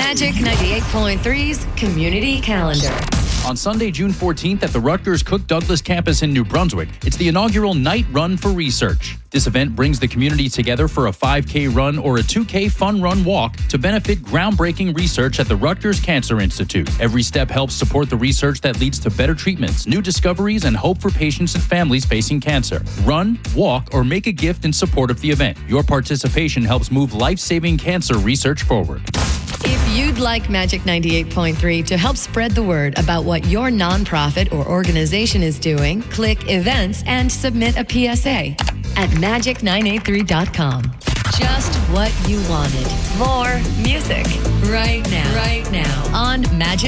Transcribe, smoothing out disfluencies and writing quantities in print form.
Magic 98.3's Community Calendar. On Sunday, June 14th at the Rutgers Cook Douglas campus in New Brunswick, it's the inaugural Night Run for Research. This event brings the community together for a 5K run or a 2K fun run walk to benefit groundbreaking research at the Rutgers Cancer Institute. Every step helps support the research that leads to better treatments, new discoveries, and hope for patients and families facing cancer. Run, walk, or make a gift in support of the event. Your participation helps move life-saving cancer research forward. If you'd like Magic 98.3 to help spread the word about what your nonprofit or organization is doing, click Events and submit a PSA at magic983.com. Just what you wanted. More music right now on Magic